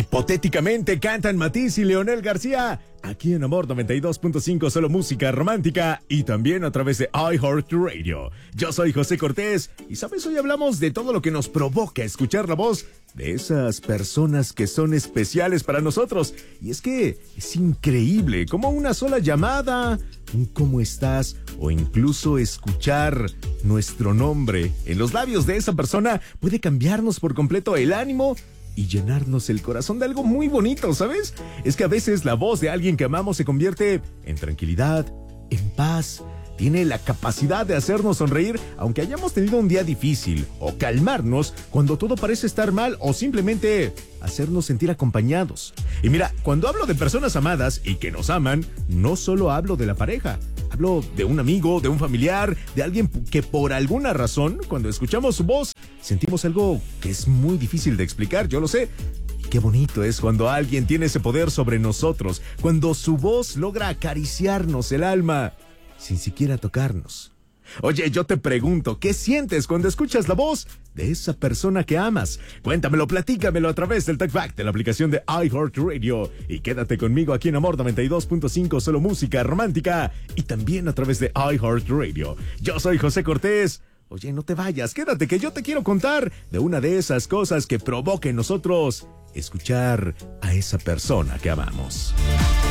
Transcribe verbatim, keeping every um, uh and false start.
Hipotéticamente cantan Matiz y Leonel García. Aquí en Amor noventa y dos punto cinco, solo música romántica y también a través de iHeartRadio. Yo soy José Cortés y sabes, hoy hablamos de todo lo que nos provoca escuchar la voz de esas personas que son especiales para nosotros. Y es que es increíble cómo una sola llamada, un cómo estás o incluso escuchar nuestro nombre en los labios de esa persona puede cambiarnos por completo el ánimo y llenarnos el corazón de algo muy bonito, ¿sabes? Es que a veces la voz de alguien que amamos se convierte en tranquilidad, en paz. Tiene la capacidad de hacernos sonreír aunque hayamos tenido un día difícil, o calmarnos cuando todo parece estar mal, o simplemente hacernos sentir acompañados. Y mira, cuando hablo de personas amadas y que nos aman, no solo hablo de la pareja. Hablo de un amigo, de un familiar, de alguien que por alguna razón, cuando escuchamos su voz, sentimos algo que es muy difícil de explicar, yo lo sé. Y qué bonito es cuando alguien tiene ese poder sobre nosotros, cuando su voz logra acariciarnos el alma sin siquiera tocarnos. Oye, yo te pregunto, ¿qué sientes cuando escuchas la voz de esa persona que amas? Cuéntamelo, platícamelo a través del TalkBack de la aplicación de iHeartRadio. Y quédate conmigo aquí en Amor noventa y dos punto cinco, solo música romántica. Y también a través de iHeartRadio. Yo soy José Cortés. Oye, no te vayas, quédate que yo te quiero contar de una de esas cosas que provoca en nosotros escuchar a esa persona que amamos.